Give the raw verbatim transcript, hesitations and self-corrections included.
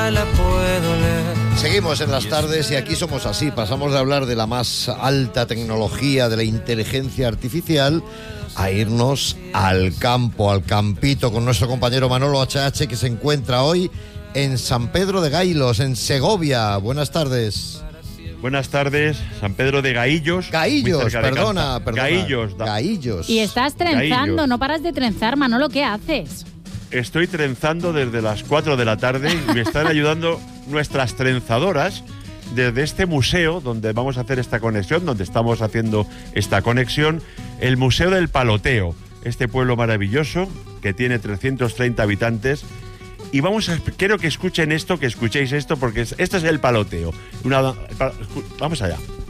ya la puedo leer. Seguimos en las tardes y aquí somos así. Pasamos de hablar de la más alta tecnología, de la inteligencia artificial, a irnos al campo, al campito, con nuestro compañero Manolo H H, que se encuentra hoy en San Pedro de Gailos, en Segovia. Buenas tardes. Buenas tardes, San Pedro de Gaillos. Gaillos, perdona, perdona. Gaillos. Da. Gaillos. Y estás trenzando, Gaillos. no paras de trenzar, Manolo, ¿qué haces? Estoy trenzando desde las cuatro de la tarde y me están ayudando nuestras trenzadoras desde este museo donde vamos a hacer esta conexión, donde estamos haciendo esta conexión, el Museo del Paloteo, este pueblo maravilloso que tiene trescientos treinta habitantes. Y vamos a, quiero que escuchen esto, que escuchéis esto, porque es, esto es el paloteo. Una, vamos allá.